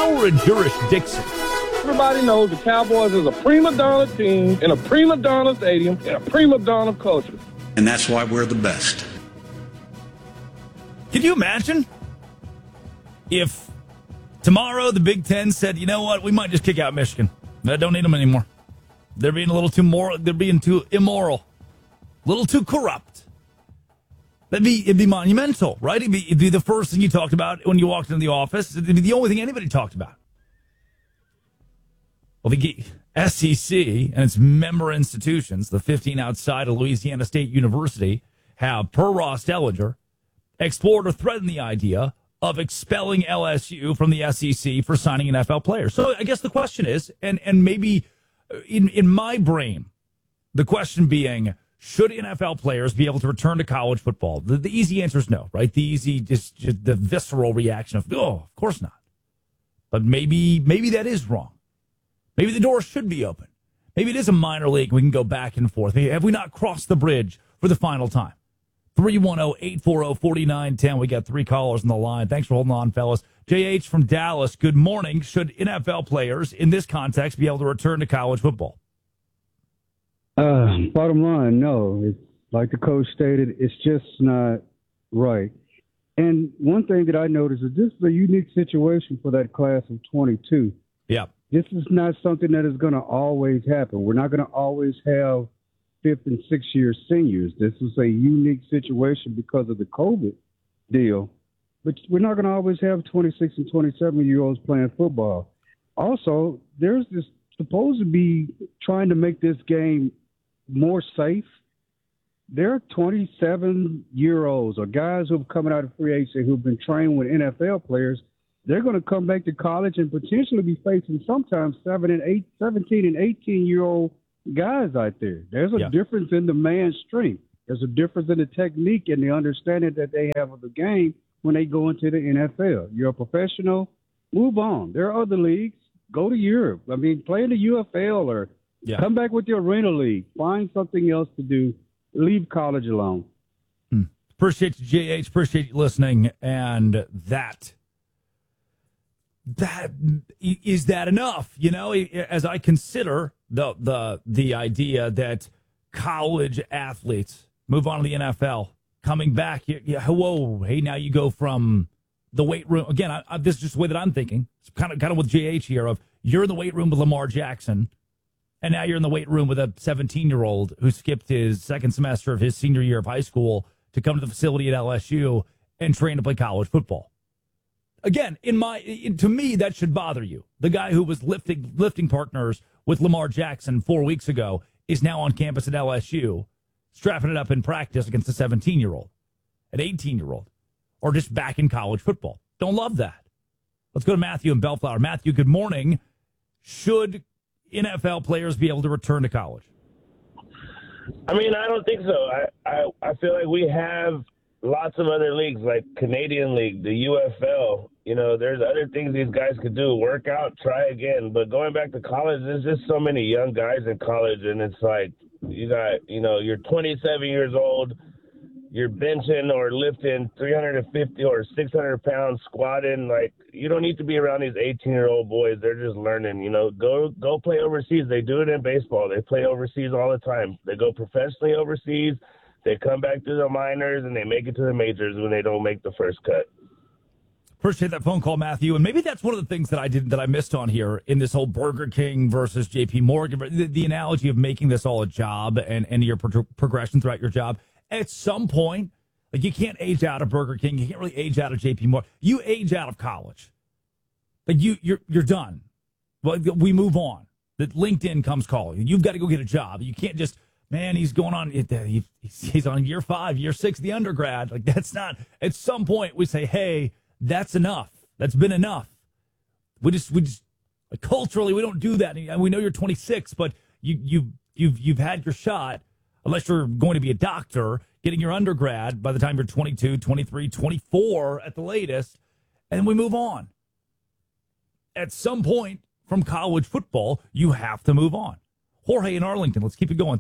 Howard jurisdiction. Everybody knows the Cowboys is a prima donna team in a prima donna stadium in a prima donna culture. And that's why we're the best. Can you imagine if tomorrow the Big Ten said, you know what, we might just kick out Michigan. I don't need them anymore. They're being a little too moral. They're being too immoral, a little too corrupt. It'd be monumental, right? It'd be the first thing you talked about when you walked into the office. It'd be the only thing anybody talked about. Well, the SEC and its member institutions, the 15 outside of Louisiana State University, have, per Ross Dellinger, explored or threatened the idea of expelling LSU from the SEC for signing NFL players. So I guess the question is, and maybe in my brain, the question being, should NFL players be able to return to college football? The easy answer is no, right? The easy, just the visceral reaction of, of course not. But maybe that is wrong. Maybe the door should be open. Maybe it is a minor league. We can go back and forth. Have we not crossed the bridge for the final time? 310-840-4910. We got 3 callers on the line. Thanks for holding on, fellas. JH from Dallas, good morning. Should NFL players in this context be able to return to college football? Bottom line, no. It's like the coach stated, it's just not right. And one thing that I noticed is this is a unique situation for that class of 22. Yeah. This is not something that is going to always happen. We're not going to always have 5th and 6th year seniors. This is a unique situation because of the COVID deal. But we're not going to always have 26 and 27-year-olds playing football. Also, there's this supposed to be trying to make this game more safe. There are 27-year-olds or guys who are coming out of free agency who've been trained with NFL players. They're going to come back to college and potentially be facing sometimes 17 and 18-year-old guys out there. There's a difference in the man's strength. There's a difference in the technique and the understanding that they have of the game when they go into the NFL. You're a professional, move on. There are other leagues. Go to Europe. I mean, play in the UFL or come back with the Arena League. Find something else to do. Leave college alone. Appreciate you, JH. Appreciate you listening. And that is that enough? You know, as I consider the idea that college athletes move on to the NFL, coming back, whoa, hey, now you go from the weight room again. This is just the way that I'm thinking. It's kind of with JH here of you're in the weight room with Lamar Jackson, and now you're in the weight room with a 17-year-old who skipped his second semester of his senior year of high school to come to the facility at LSU and train to play college football. Again, to me, that should bother you. The guy who was lifting partners with Lamar Jackson 4 weeks ago is now on campus at LSU, strapping it up in practice against a 17-year-old, an 18-year-old, or just back in college football. Don't love that. Let's go to Matthew in Bellflower. Matthew, good morning. Should NFL players be able to return to college? I mean, I don't think so. I feel like we have lots of other leagues like Canadian League, the UFL. You know, there's other things these guys could do. Work out, try again. But going back to college, there's just so many young guys in college, and it's like you're 27 years old, you're benching or lifting 350 or 600 pounds, squatting. Like, you don't need to be around these 18-year-old boys. They're just learning. You know, go play overseas. They do it in baseball. They play overseas all the time. They go professionally overseas. They come back to the minors, and they make it to the majors when they don't make the first cut. Appreciate that phone call, Matthew. And maybe that's one of the things that I missed on here in this whole Burger King versus JP Morgan, the analogy of making this all a job and your progression throughout your job. At some point, like, you can't age out of Burger King. You can't really age out of JP Morgan. You age out of college. Like, you're done. Well, we move on. That LinkedIn comes calling. You've got to go get a job. You can't just, man, he's going on. He's on year 5, year 6, the undergrad. Like, that's not. At some point, we say, hey, that's enough. That's been enough. We just like, culturally, we don't do that. And we know you're 26, but you've had your shot. Unless you're going to be a doctor, getting your undergrad by the time you're 22, 23, 24 at the latest, and we move on. At some point from college football, you have to move on. Jorge in Arlington, let's keep it going.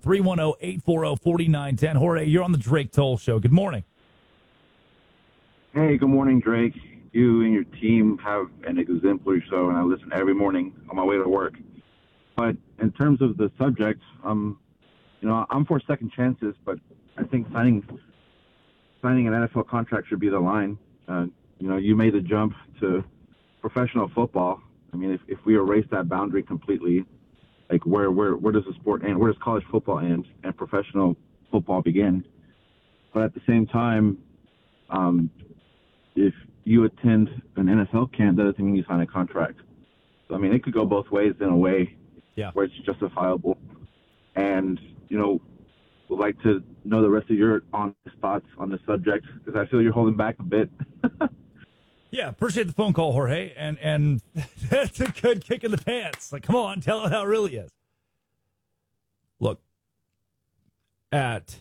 310-840-4910. Jorge, you're on the Drake Toll Show. Good morning. Hey, good morning, Drake. you and your team have an exemplary show, and I listen every morning on my way to work. But in terms of the subject, I'm for second chances, but I think signing an NFL contract should be the line. You made the jump to professional football. I mean, if we erase that boundary completely, like where does the sport end? Where does college football end and professional football begin? But at the same time, if you attend an NFL camp, that doesn't mean you sign a contract. So, I mean, it could go both ways in a way where it's justifiable. And, would like to know the rest of your honest thoughts on the subject, because I feel you're holding back a bit. Yeah, appreciate the phone call, Jorge. And that's a good kick in the pants. Like, come on, tell it how it really is. Look, at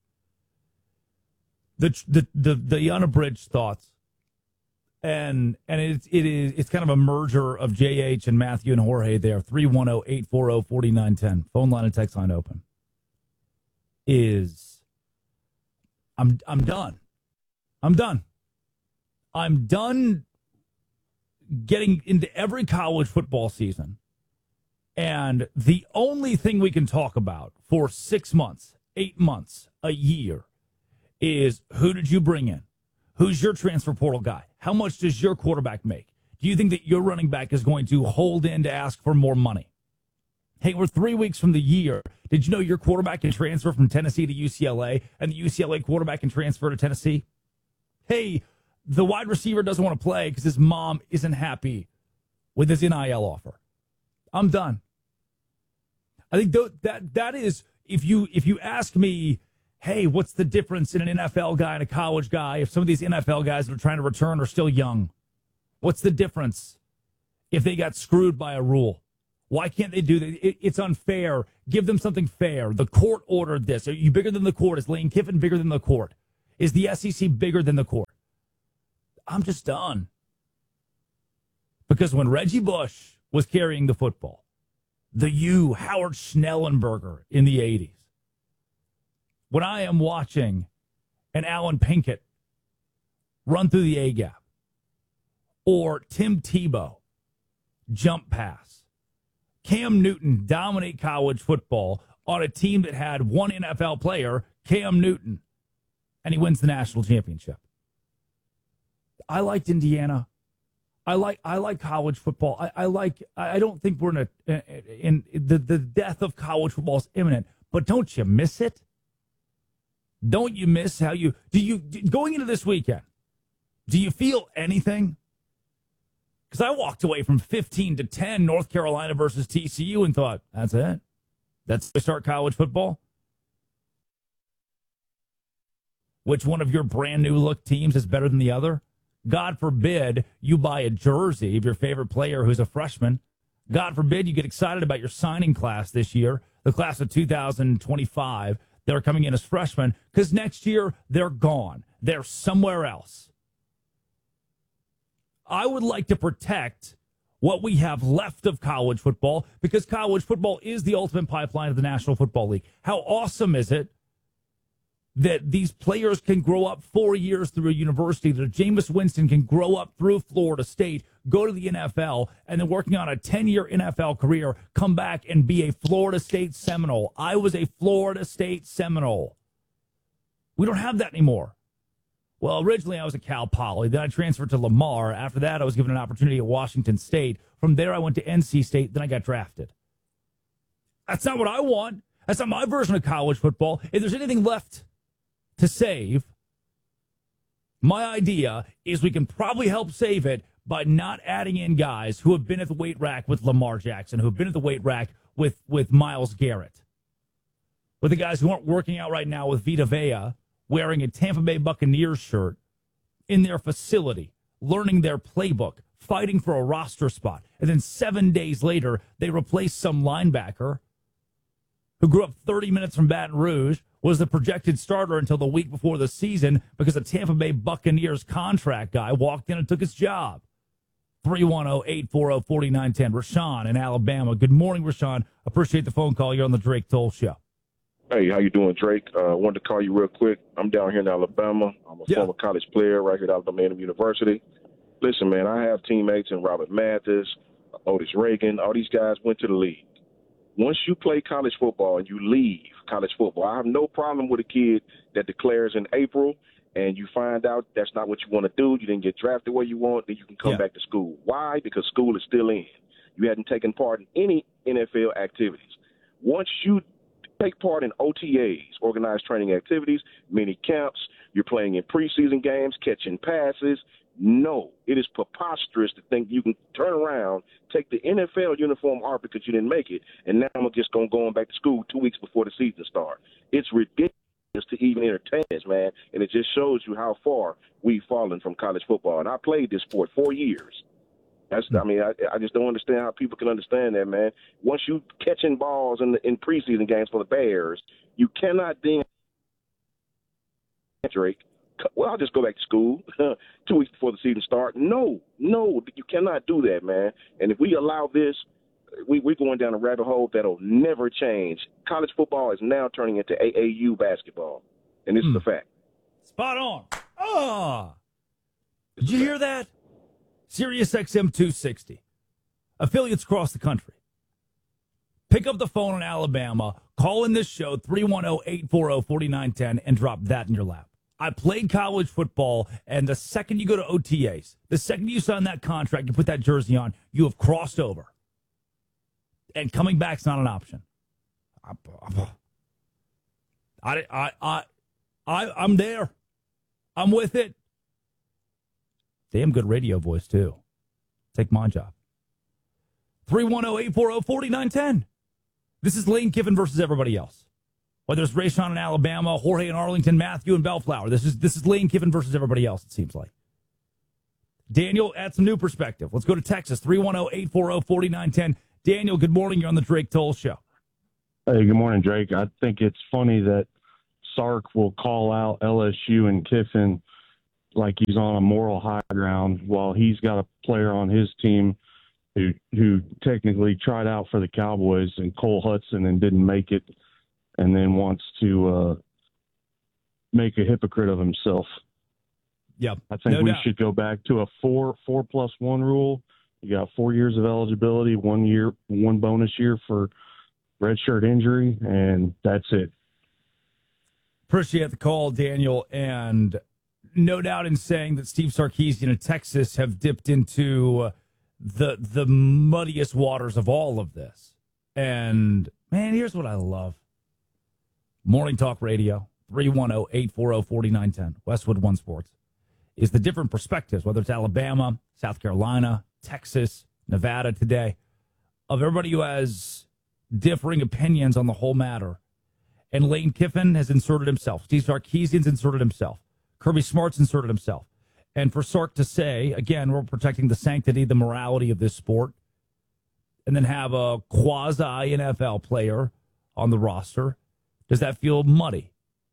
the unabridged thoughts, and it's kind of a merger of JH and Matthew and Jorge there. 310-840-4910. Phone line and text line open. I'm done. I'm done. I'm done getting into every college football season, and the only thing we can talk about for 6 months, 8 months, a year is who did you bring in? Who's your transfer portal guy? How much does your quarterback make? Do you think that your running back is going to hold in to ask for more money? Hey, we're 3 weeks from the year. Did you know your quarterback can transfer from Tennessee to UCLA and the UCLA quarterback can transfer to Tennessee? Hey, the wide receiver doesn't want to play because his mom isn't happy with his NIL offer. I'm done. I think that is, if you ask me, hey, what's the difference in an NFL guy and a college guy if some of these NFL guys that are trying to return are still young? What's the difference if they got screwed by a rule? Why can't they do that? It's unfair. Give them something fair. The court ordered this. Are you bigger than the court? Is Lane Kiffin bigger than the court? Is the SEC bigger than the court? I'm just done. Because when Reggie Bush was carrying the football, Howard Schnellenberger in the 80s, when I am watching an Alan Pinkett run through the A-gap, or Tim Tebow jump pass, Cam Newton dominate college football on a team that had one NFL player, Cam Newton, and he wins the national championship. I liked Indiana. I like college football. I don't think we're in the death of college football is imminent, but don't you miss it? Don't you miss how going into this weekend, do you feel anything? Because I walked away from 15-10 North Carolina versus TCU and thought, that's it. That's the start college football. Which one of your brand new look teams is better than the other? God forbid you buy a jersey of your favorite player who's a freshman. God forbid you get excited about your signing class this year, the class of 2025 that are coming in as freshmen, because next year they're gone. They're somewhere else. I would like to protect what we have left of college football, because college football is the ultimate pipeline of the National Football League. How awesome is it that these players can grow up 4 years through a university, that Jameis Winston can grow up through Florida State, go to the NFL, and then working on a 10-year NFL career, come back and be a Florida State Seminole. I was a Florida State Seminole. We don't have that anymore. Well, originally I was a Cal Poly. Then I transferred to Lamar. After that, I was given an opportunity at Washington State. From there, I went to NC State. Then I got drafted. That's not what I want. That's not my version of college football. If there's anything left to save, my idea is we can probably help save it by not adding in guys who have been at the weight rack with Lamar Jackson, who have been at the weight rack with Myles Garrett, with the guys who aren't working out right now with Vita Vea, wearing a Tampa Bay Buccaneers shirt in their facility, learning their playbook, fighting for a roster spot. And then 7 days later, they replace some linebacker who grew up 30 minutes from Baton Rouge, was the projected starter until the week before the season because a Tampa Bay Buccaneers contract guy walked in and took his job. 310-840-4910. Rashawn in Alabama. Good morning, Rashawn. Appreciate the phone call. You're on the Drake Toll Show. Hey, how you doing, Drake? Wanted to call you real quick. I'm down here in Alabama. I'm a former college player right here at Alabama University. Listen, man, I have teammates in Robert Mathis, Otis Reagan. All these guys went to the league. Once you play college football and you leave college football, I have no problem with a kid that declares in April and you find out that's not what you want to do, you didn't get drafted where you want, then you can come back to school. Why? Because school is still in. You hadn't taken part in any NFL activities. Once you take part in OTAs, organized training activities, mini camps, you're playing in preseason games, catching passes. No, it is preposterous to think you can turn around, take the NFL uniform off because you didn't make it, and now I'm just going back to school 2 weeks before the season starts. It's ridiculous to even entertain this, man, and it just shows you how far we've fallen from college football. And I played this sport 4 years. I just don't understand how people can understand that, man. Once you catching balls in preseason games for the Bears, you cannot then, Drake, well, I'll just go back to school 2 weeks before the season starts. No, you cannot do that, man. And if we allow this, we're going down a rabbit hole that'll never change. College football is now turning into AAU basketball, and this is the fact. Spot on. Oh, did you hear that? Sirius XM 260. Affiliates across the country. Pick up the phone in Alabama, call in this show, 310-840-4910, and drop that in your lap. I played college football, and the second you go to OTAs, the second you sign that contract, you put that jersey on, you have crossed over. And coming back's not an option. I'm there. I'm with it. Damn good radio voice, too. Take my job. 310-840-4910. This is Lane Kiffin versus everybody else. Whether it's Rayshawn in Alabama, Jorge in Arlington, Matthew in Bellflower. This is Lane Kiffin versus everybody else, it seems like. Daniel, add some new perspective. Let's go to Texas, 310-840-4910. Daniel, good morning. You're on the Drake Toll Show. Hey, good morning, Drake. I think it's funny that Sark will call out LSU and Kiffin like he's on a moral high ground while he's got a player on his team who technically tried out for the Cowboys and Cole Hudson and didn't make it, and then wants to make a hypocrite of himself. Yep. I think we should go back to a 4+1 rule. You got 4 years of eligibility, 1 year, one bonus year for redshirt injury, and that's it. Appreciate the call, Daniel, and no doubt in saying that Steve Sarkisian and Texas have dipped into the muddiest waters of all of this. And, man, here's what I love. Morning Talk Radio, 310-840-4910, Westwood One Sports, is the different perspectives, whether it's Alabama, South Carolina, Texas, Nevada today, of everybody who has differing opinions on the whole matter. And Lane Kiffin has inserted himself. Steve Sarkisian's inserted himself. Kirby Smart's inserted himself. And for Sark to say, again, we're protecting the sanctity, the morality of this sport, and then have a quasi-NFL player on the roster, does that feel muddy?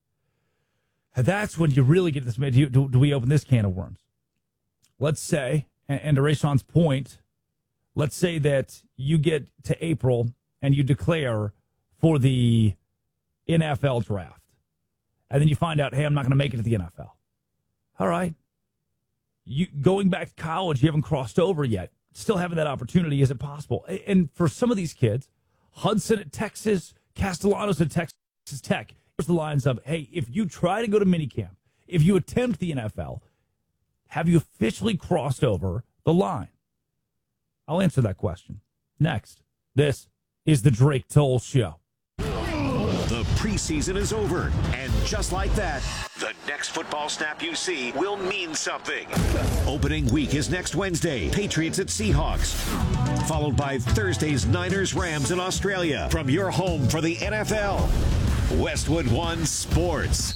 And that's when you really get this. Do we open this can of worms? Let's say, and to Rayshawn's point, let's say that you get to April and you declare for the NFL draft. And then you find out, hey, I'm not going to make it to the NFL. All right. You going back to college, you haven't crossed over yet. Still having that opportunity, is it possible? And for some of these kids, Hudson at Texas, Castellanos at Texas Tech, here's the lines of, hey, if you try to go to minicamp, if you attempt the NFL, have you officially crossed over the line? I'll answer that question next. This is the Drake Toll Show. The preseason is over, and just like that, the next football snap you see will mean something. Opening week is next Wednesday, Patriots at Seahawks, followed by Thursday's Niners-Rams in Australia. From your home for the NFL, Westwood One Sports.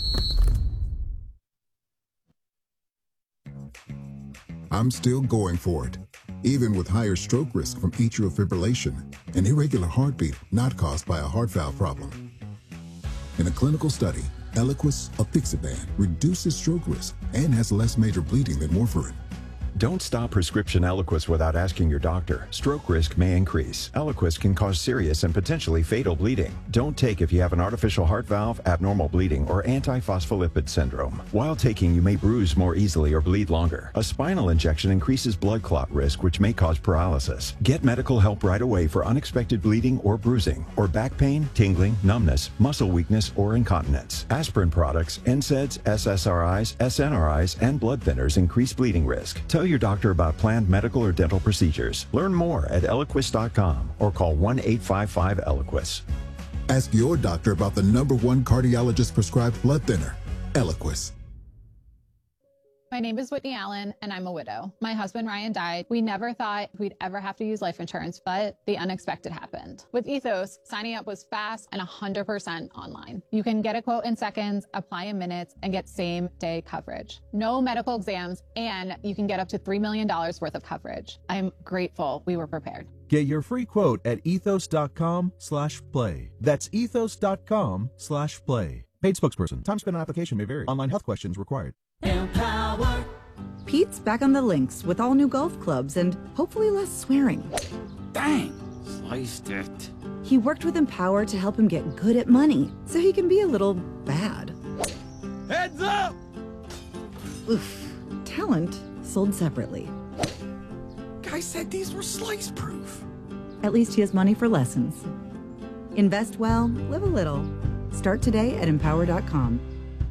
I'm still going for it, even with higher stroke risk from atrial fibrillation, an irregular heartbeat not caused by a heart valve problem. In a clinical study, Eliquis apixaban reduces stroke risk and has less major bleeding than warfarin. Don't stop prescription Eliquis without asking your doctor. Stroke risk may increase. Eliquis can cause serious and potentially fatal bleeding. Don't take if you have an artificial heart valve, abnormal bleeding, or antiphospholipid syndrome. While taking, you may bruise more easily or bleed longer. A spinal injection increases blood clot risk, which may cause paralysis. Get medical help right away for unexpected bleeding or bruising, or back pain, tingling, numbness, muscle weakness, or incontinence. Aspirin products, NSAIDs, SSRIs, SNRIs, and blood thinners increase bleeding risk. Tell your doctor about planned medical or dental procedures. Learn more at Eliquis.com or call 1-855-ELIQUIS. Ask your doctor about the #1 cardiologist prescribed blood thinner, Eliquis. My name is Whitney Allen, and I'm a widow. My husband, Ryan, died. We never thought we'd ever have to use life insurance, but the unexpected happened. With Ethos, signing up was fast and 100% online. You can get a quote in seconds, apply in minutes, and get same-day coverage. No medical exams, and you can get up to $3 million worth of coverage. I'm grateful we were prepared. Get your free quote at ethos.com/play. That's ethos.com/play. Paid spokesperson. Time spent on application may vary. Online health questions required. Empower. Pete's back on the links with all new golf clubs and hopefully less swearing. Dang, sliced it. He worked with Empower to help him get good at money so he can be a little bad. Heads up! Oof. Talent sold separately. Guy said these were slice proof. At least he has money for lessons. Invest well, live a little. Start today at empower.com.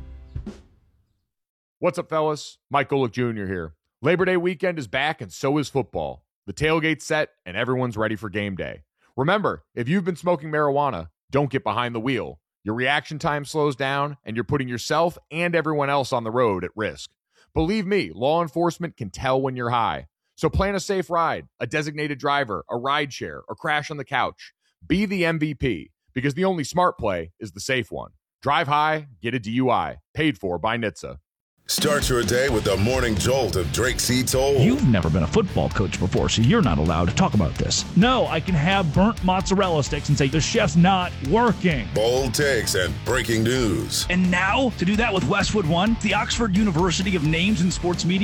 What's up, fellas? Mike Golick Jr. here. Labor Day weekend is back, and so is football. The tailgate's set, and everyone's ready for game day. Remember, if you've been smoking marijuana, don't get behind the wheel. Your reaction time slows down, and you're putting yourself and everyone else on the road at risk. Believe me, law enforcement can tell when you're high. So plan a safe ride, a designated driver, a ride share, or crash on the couch. Be the MVP, because the only smart play is the safe one. Drive high, get a DUI. Paid for by NHTSA. Start your day with the morning jolt of Drake C. Toll. You've never been a football coach before, so you're not allowed to talk about this. No, I can have burnt mozzarella sticks and say the chef's not working. Bold takes and breaking news. And now, to do that with Westwood One, the Oxford University of Names in Sports Media,